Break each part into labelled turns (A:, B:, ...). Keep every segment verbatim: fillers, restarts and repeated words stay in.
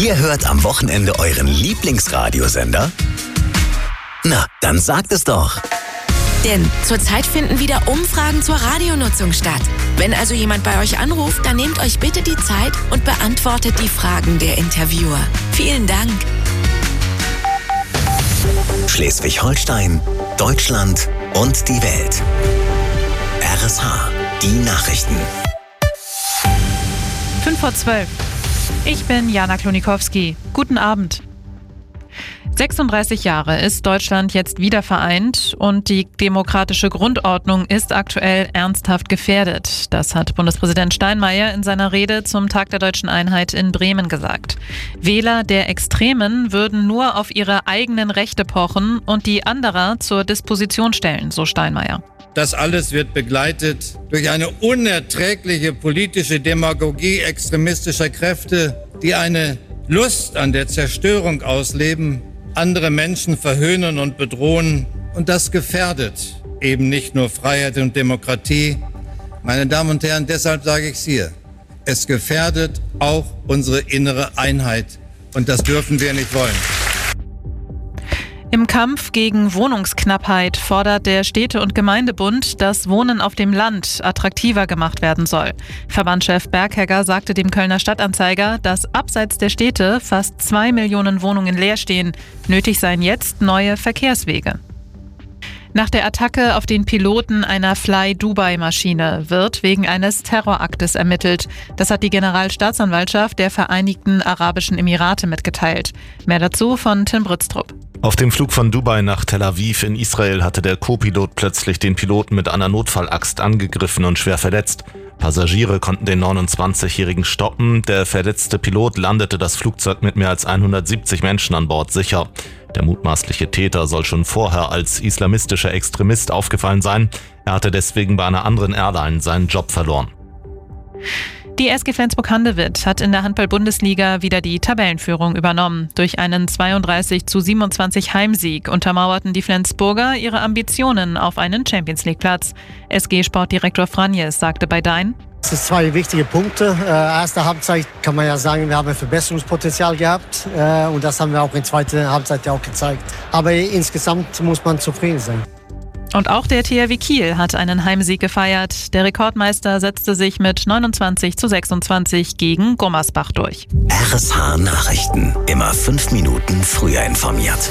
A: Ihr hört am Wochenende euren Lieblingsradiosender? Na, dann sagt es doch.
B: Denn zurzeit finden wieder Umfragen zur Radionutzung statt. Wenn also jemand bei euch anruft, dann nehmt euch bitte die Zeit und beantwortet die Fragen der Interviewer. Vielen Dank.
A: Schleswig-Holstein, Deutschland und die Welt. R S H, die Nachrichten.
C: fünf vor zwölf. Ich bin Jana Klonikowski. Guten Abend. sechsunddreißig Jahre ist Deutschland jetzt wieder vereint und die demokratische Grundordnung ist aktuell ernsthaft gefährdet. Das hat Bundespräsident Steinmeier in seiner Rede zum Tag der Deutschen Einheit in Bremen gesagt. Wähler der Extremen würden nur auf ihre eigenen Rechte pochen und die anderer zur Disposition stellen, so Steinmeier.
D: Das alles wird begleitet durch eine unerträgliche politische Demagogie extremistischer Kräfte, die eine Lust an der Zerstörung ausleben, andere Menschen verhöhnen und bedrohen. Und das gefährdet eben nicht nur Freiheit und Demokratie. Meine Damen und Herren, deshalb sage ich es hier. Es gefährdet auch unsere innere Einheit. Und das dürfen wir nicht wollen.
C: Im Kampf gegen Wohnungsknappheit fordert der Städte- und Gemeindebund, dass Wohnen auf dem Land attraktiver gemacht werden soll. Verbandschef Berghegger sagte dem Kölner Stadtanzeiger, dass abseits der Städte fast zwei Millionen Wohnungen leer stehen. Nötig seien jetzt neue Verkehrswege. Nach der Attacke auf den Piloten einer Fly-Dubai-Maschine wird wegen eines Terroraktes ermittelt. Das hat die Generalstaatsanwaltschaft der Vereinigten Arabischen Emirate mitgeteilt. Mehr dazu von Tim Britztrup.
E: Auf dem Flug von Dubai nach Tel Aviv in Israel hatte der Co-Pilot plötzlich den Piloten mit einer Notfallaxt angegriffen und schwer verletzt. Passagiere konnten den neunundzwanzigjährigen stoppen. Der verletzte Pilot landete das Flugzeug mit mehr als hundertsiebzig Menschen an Bord sicher. Der mutmaßliche Täter soll schon vorher als islamistischer Extremist aufgefallen sein. Er hatte deswegen bei einer anderen Airline seinen Job verloren.
C: Die S G Flensburg-Handewitt hat in der Handball-Bundesliga wieder die Tabellenführung übernommen. Durch einen zweiunddreißig zu siebenundzwanzig Heimsieg untermauerten die Flensburger ihre Ambitionen auf einen Champions-League-Platz. S G-Sportdirektor Franjes sagte bei Dein:
F: Es sind zwei wichtige Punkte. Äh, erste Halbzeit kann man ja sagen, wir haben ein Verbesserungspotenzial gehabt. Äh, und das haben wir auch in der zweiten Halbzeit ja auch gezeigt. Aber insgesamt muss man zufrieden sein.
C: Und auch der T H W Kiel hat einen Heimsieg gefeiert. Der Rekordmeister setzte sich mit neunundzwanzig zu sechsundzwanzig gegen Gummersbach durch.
A: R S H Nachrichten. Immer fünf Minuten früher informiert.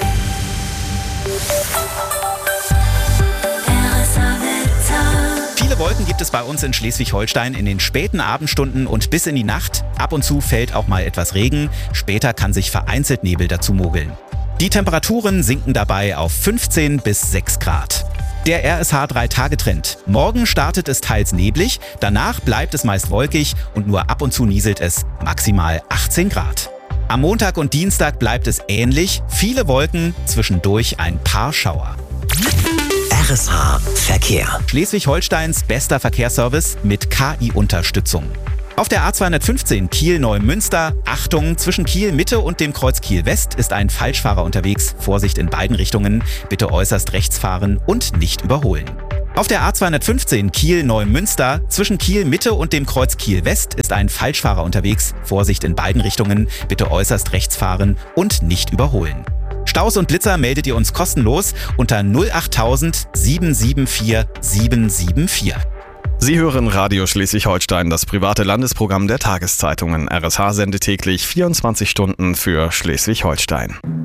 G: Viele Wolken gibt es bei uns in Schleswig-Holstein in den späten Abendstunden und bis in die Nacht. Ab und zu fällt auch mal etwas Regen. Später kann sich vereinzelt Nebel dazu mogeln. Die Temperaturen sinken dabei auf fünfzehn bis sechs Grad. Der R S H drei Tage Trend. Morgen startet es teils neblig, danach bleibt es meist wolkig und nur ab und zu nieselt es, maximal achtzehn Grad. Am Montag und Dienstag bleibt es ähnlich, viele Wolken, zwischendurch ein paar Schauer.
A: R S H Verkehr.
G: Schleswig-Holsteins bester Verkehrsservice mit K I-Unterstützung. Auf der A zweihundertfünfzehn Kiel-Neumünster, Achtung, zwischen Kiel-Mitte und dem Kreuz Kiel-West ist ein Falschfahrer unterwegs. Vorsicht in beiden Richtungen, bitte äußerst rechts fahren und nicht überholen. Auf der A zweihundertfünfzehn Kiel-Neumünster, zwischen Kiel-Mitte und dem Kreuz Kiel-West ist ein Falschfahrer unterwegs. Vorsicht in beiden Richtungen, bitte äußerst rechts fahren und nicht überholen. Staus und Blitzer meldet ihr uns kostenlos unter null acht tausend sieben sieben vier sieben sieben vier.
H: Sie hören Radio Schleswig-Holstein, das private Landesprogramm der Tageszeitungen. R S H sendet täglich vierundzwanzig Stunden für Schleswig-Holstein.